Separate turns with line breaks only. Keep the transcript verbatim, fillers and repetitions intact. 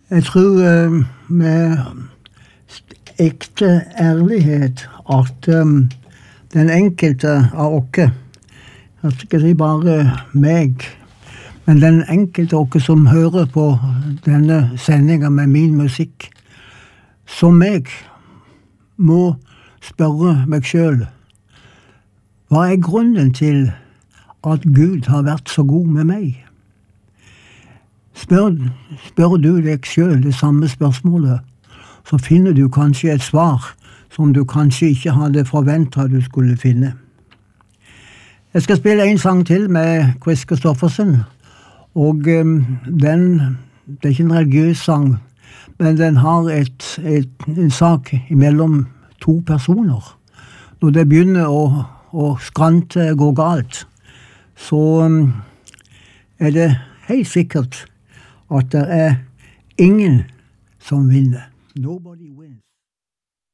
Jeg tror eh, med ekte ærlighet at um, den enkelte av oss, jeg skal ikke si bare meg, men den enkelte av oss som hører på denne sendingen med min musikk, som meg, må spørre meg selv, hva er grunnen til at Gud har vært så god med meg? Spør, spør du deg selv det samme spørsmålet, så finner du kanskje et svar som du kanskje ikke hadde forventet du skulle finne. Jeg skal spille en sang til med Chris Kristoffersen, og um, den, det er ikke en religiøs sang, men den har et, et, en sak mellom to personer. Når det begynner å, å skrante gå galt, så um, er det helt sikkert at det er ingen som vinner. Nobody wins.